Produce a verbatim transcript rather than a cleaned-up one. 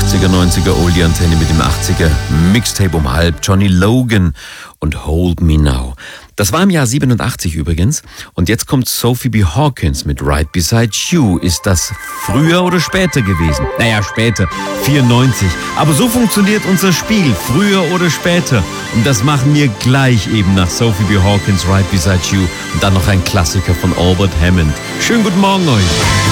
achtziger, neunziger Oldie Antenne mit dem achtziger Mixtape um halb. Johnny Logan und Hold Me Now. Das war im Jahr siebenundachtzig übrigens. Und jetzt kommt Sophie B. Hawkins mit Right Beside You. Ist das früher oder später gewesen? Naja, später. vierundneunzig. Aber so funktioniert unser Spiel. Früher oder später. Und das machen wir gleich eben nach Sophie B. Hawkins Right Beside You. Und dann noch ein Klassiker von Albert Hammond. Schönen guten Morgen euch.